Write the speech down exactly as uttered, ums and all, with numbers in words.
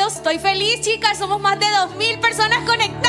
Dios, estoy feliz, chicas. Somos más de dos mil personas conectadas.